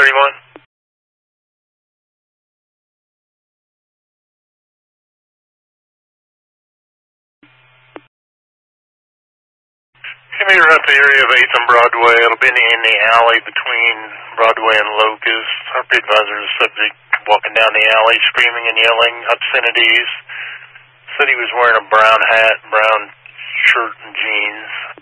31. Can meet her at the area of 8th and Broadway. It'll be in the alley between Broadway and Locust. Our advisor is subject walking down the alley, screaming and yelling obscenities. Said he was wearing a brown hat, brown shirt and jeans.